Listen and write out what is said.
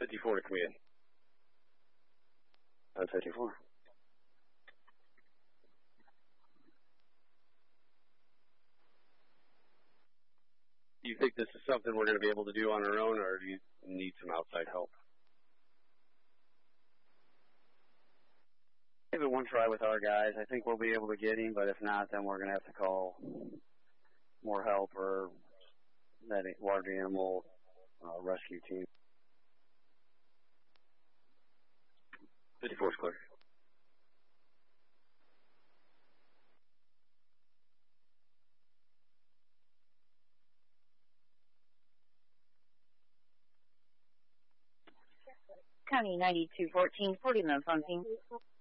54 to command. 54. Do you think this is something we're going to be able to do on our own, or do you need some outside help? Give it one try with our guys. I think we'll be able to get him, but if not, then we're going to have to call more help or that large animal rescue team. 54 is clear. County 9214, 40 minutes on scene.